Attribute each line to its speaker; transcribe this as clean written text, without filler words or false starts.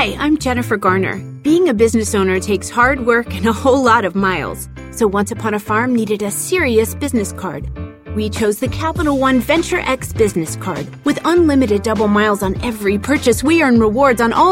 Speaker 1: Hi, I'm Jennifer Garner. Being a business owner takes hard work and a whole lot of miles. So Once Upon a Farm needed a serious business card. We chose the Capital One Venture X business card. With unlimited double miles on every purchase, we earn rewards on all